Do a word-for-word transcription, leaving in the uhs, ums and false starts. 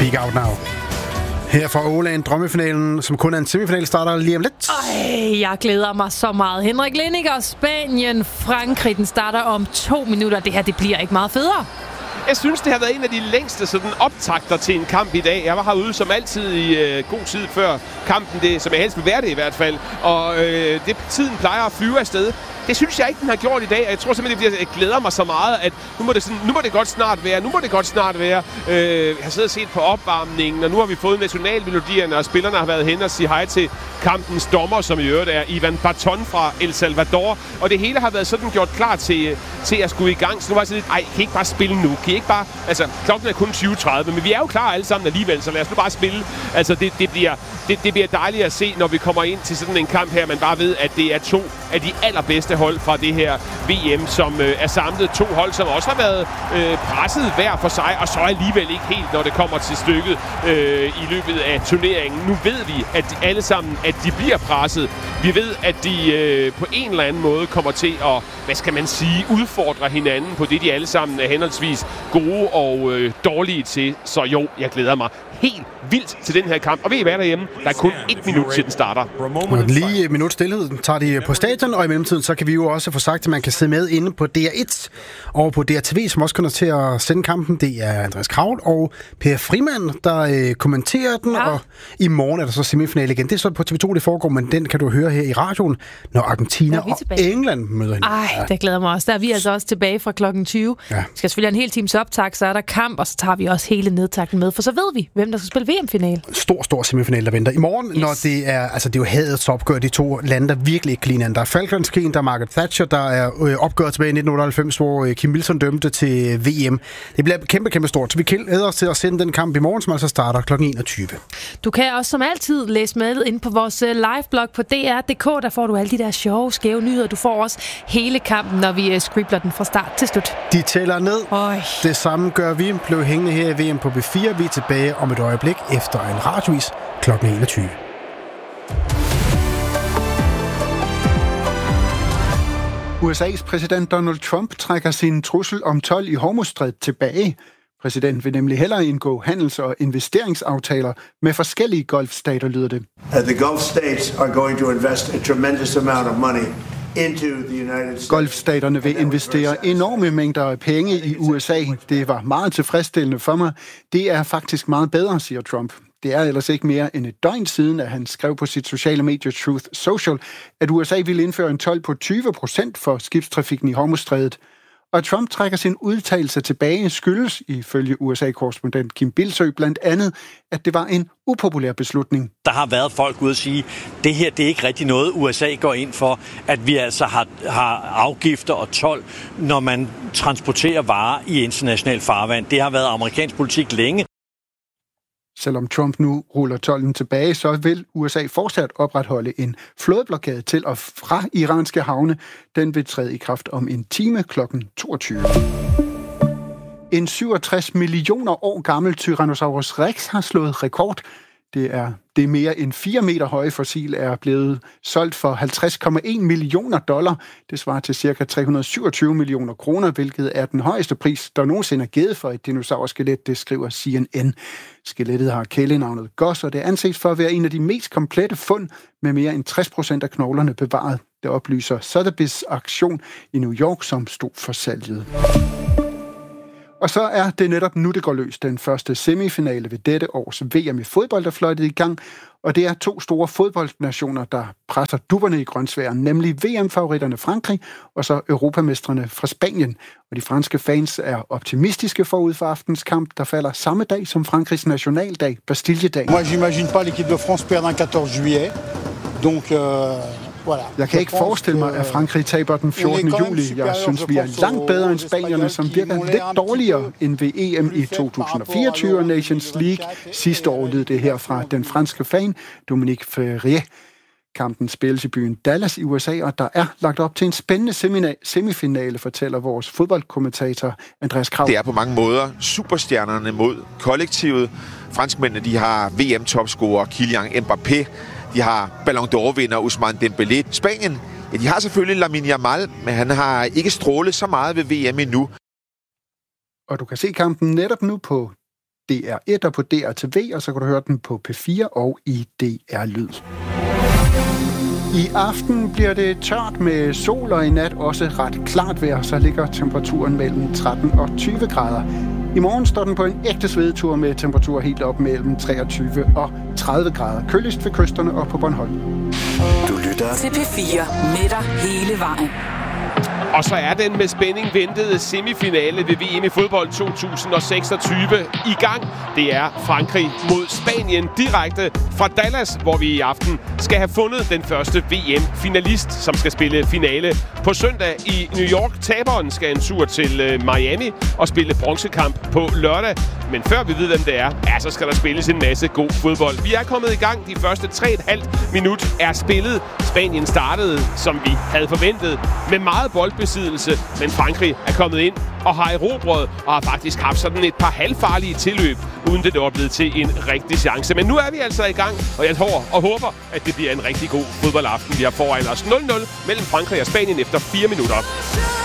Speak Out Now. Her fra Åland, drømmefinalen, som kun er en semifinal, starter lige om lidt. Ej, jeg glæder mig så meget. Henrik Lindiger, Spanien, Frankrig, den starter om to minutter. Det her, det bliver ikke meget federe. Jeg synes, det har været en af de længste sådan, optakter til en kamp i dag. Jeg var herude som altid i øh, god tid før kampen, det, som jeg helst vil være det i hvert fald. Og øh, det, tiden plejer at flyve afsted. Det synes jeg ikke, den har gjort i dag. Jeg tror simpelthen, at jeg glæder mig så meget, at nu må det, sådan, nu må det godt snart være. Nu må det godt snart være. Øh, jeg har siddet og set på opvarmningen, og nu har vi fået nationalmelodierne, og spillerne har været hen og sige hej til kampens dommer, som i øvrigt er Ivan Barton fra El Salvador. Og det hele har været sådan gjort klar til, til at skulle i gang. Så nu var jeg sådan lidt, ej, kan I ikke bare spille nu? Kan I ikke bare... Altså, klokken er kun tyve tredive, men vi er jo klar alle sammen alligevel, så lad os nu bare spille. Altså, det, det, bliver, det, det bliver dejligt at se, når vi kommer ind til sådan en kamp her. Man bare ved, at det er to af de allerbedste hold fra det her V M, som øh, er samlet. To hold, som også har været øh, presset hver for sig, og så alligevel ikke helt, når det kommer til stykket øh, i løbet af turneringen. Nu ved vi, at de alle sammen, at de bliver presset. Vi ved, at de øh, på en eller anden måde kommer til at, hvad skal man sige, udfordre hinanden på det, de alle sammen er henholdsvis gode og øh, dårlige til. Så jo, jeg glæder mig helt vildt til den her kamp. Og ved I hvad derhjemme? Der er kun et minut til den starter. Og lige et minut stillhed tager de på stadion, og i mellemtiden så kan vi jo også få sagt, at man kan se med inde på D R et og på D R T V, som også kommer til at sende kampen. Det er Andreas Kraul og Per Frimand, der øh, kommenterer den, ja. Og i morgen er der så semifinale igen. Det er så på T V to, det foregår, men den kan du høre her i radioen, når Argentina og England møder hinanden. Ej, ja. Det glæder mig også. Der er vi altså også tilbage fra klokken tyve. Ja. Vi skal selvfølgelig have en hel times optag, så er der kamp, og så tager vi også hele nedtakten med, for så ved vi, hvem der skal spille V M-finale. Stor, stor semifinal, der venter i morgen, yes. Når det er, altså det er jo hadets opgør, de to lande, der virkelig ikke kan lide hinanden. Der er Falklandskrigen, der er Margaret Thatcher, der er øh, opgøret tilbage i nitten otteoghalvfems, hvor øh, Kim Wilson dømte til V M. Det bliver kæmpe, kæmpe stort, så vi glæder os til at sende den kamp i morgen, som altså starter klokken enogtyve. Du kan også som altid læse med ind på vores liveblog på D R punktum d k. Der får du alle de der sjove, skæve nyheder. Du får også hele kampen, når vi øh, scribler den fra start til slut. De tæller ned. Øj. Det samme gør vi. Blev hængende her i V M på B fire. Vi er tilbage om et øjeblik efter en radiovis klokken enogtyve. U S A's præsident Donald Trump trækker sin trussel om told i Hormuzstrædet tilbage. Præsidenten vil nemlig hellere indgå handels- og investeringsaftaler med forskellige golfstater, lyder det. The Gulf states are going to invest a tremendous amount of money into the United States. Golfstaterne vil investere enorme mængder af penge i U S A. Det var meget tilfredsstillende for mig. Det er faktisk meget bedre, siger Trump. Det er ellers ikke mere end et døgn siden, at han skrev på sit sociale medie Truth Social, at U S A ville indføre en told på tyve procent for skibstrafikken i Hormuzstrædet. Og Trump trækker sin udtalelse tilbage skyldes, ifølge U S A-korrespondent Kim Bildsøe, blandt andet, at det var en upopulær beslutning. Der har været folk ude at sige, at det her det er ikke rigtig noget, U S A går ind for, at vi altså har, har afgifter og told, når man transporterer varer i international farvand. Det har været amerikansk politik længe. Selvom Trump nu ruller tolden tilbage, så vil U S A fortsat opretholde en flådeblokade til og fra iranske havne. Den vil træde i kraft om en time klokken toogtyve. En syvogtres millioner år gammel Tyrannosaurus Rex har slået rekord. Det er det mere end fire meter høje fossil er blevet solgt for halvtreds komma en millioner dollar. Det svarer til ca. tre hundrede og syvogtyve millioner kroner, hvilket er den højeste pris, der nogensinde er givet for et dinosaurskelet, det skriver C N N. Skelettet har kælenavnet Gus, og det anses for at være en af de mest komplette fund med mere end tres procent af knoglerne bevaret. Det oplyser Sotheby's Auktion i New York, som stod for salget. Og så er det netop nu, det går løs. Den første semifinale ved dette års V M i fodbold er fløjtet i gang, og det er to store fodboldnationer, der presser dupperne i grønsværen, nemlig V M-favoritterne Frankrig og så europamestrene fra Spanien. Og de franske fans er optimistiske forud for aftens kamp, der falder samme dag som Frankrigs nationaldag, Bastilledag. Moi, j'imagine pas l'équipe de France perdre den fjortende juillet, donc... Euh... Jeg kan ikke forestille mig, at Frankrig taber den fjortende juli. Jeg synes, vi er langt bedre end spanierne, som virker lidt dårligere end ved E M i to tusind og fireogtyve og Nations League. Sidste år lød det her fra den franske fan, Dominique Ferrier. Kampen spilles i byen Dallas i U S A, og der er lagt op til en spændende semifinale, fortæller vores fodboldkommentator Andreas Kraul. Det er på mange måder superstjernerne mod kollektivet. Franskmændene, de har V M-topscorer Kylian Mbappé. De har Ballon d'Or-vinder Ousmane Dembélé. Spanien, ja, de har selvfølgelig Lamine Yamal, men han har ikke strålet så meget ved V M endnu. Og du kan se kampen netop nu på D R et og på D R T V, og så kan du høre den på P fire og i D R Lyd. I aften bliver det tørt med sol, og i nat også ret klart vejr, så ligger temperaturen mellem tretten og tyve grader. I morgen står den på en ægte svedetur med temperaturer helt op mellem treogtyve og tredive grader. Køligst ved kysterne og på Bornholm. Du lytter til P fire med dig hele vejen. Og så er den med spænding ventede semifinale ved V M i fodbold to tusind seksogtyve i gang. Det er Frankrig mod Spanien direkte fra Dallas, hvor vi i aften skal have fundet den første V M-finalist, som skal spille finale på søndag i New York. Taberen skal en tur til Miami og spille bronzekamp på lørdag. Men før vi ved, hvem det er, ja, så skal der spilles en masse god fodbold. Vi er kommet i gang. De første tre komma fem minut er spillet. Spanien startede, som vi havde forventet, med meget boldbesiddelse, men Frankrig er kommet ind og har erobret og har faktisk haft sådan et par halvfarlige tilløb, uden det var blevet til en rigtig chance. Men nu er vi altså i gang, og jeg tror og håber, at det bliver en rigtig god fodboldaften. Vi har foran os nul nul mellem Frankrig og Spanien efter fire minutter.